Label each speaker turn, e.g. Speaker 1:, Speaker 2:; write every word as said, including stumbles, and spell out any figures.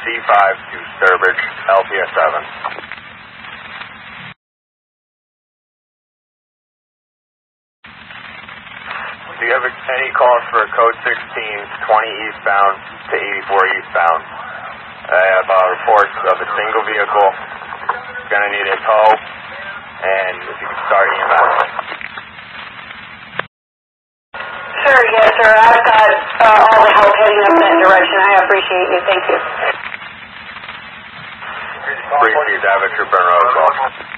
Speaker 1: five to Sturbridge, L P S seven. Do you have any calls for code sixteen, twenty eastbound to eighty-four eastbound? I have uh, reports of a single vehicle. Going to need a tow, and if you can start E M S.
Speaker 2: Sure, yes, sir. I've got uh, all the help heading up that direction. I appreciate you. Thank you.
Speaker 1: Brief, I have a trooper in road call.